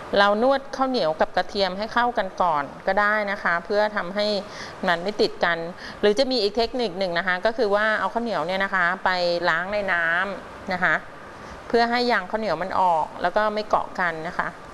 เรานวดข้าวเหนียวกับกระเทียมให้เข้ากันก่อนก็ได้นะคะเพื่อทำให้มันไม่ติดกันหรือจะมีอีกเทคนิคหนึ่งนะคะก็คือว่าเอาข้าวเหนียวเนี่ยนะคะไปล้างในน้ำนะคะเพื่อให้ยางข้าวเหนียวมันออกแล้วก็ไม่เกาะกันนะคะ